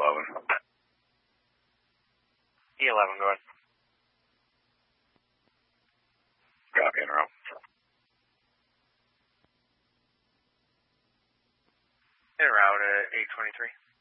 E11. E11, go ahead. Copy, en route. En route, 823.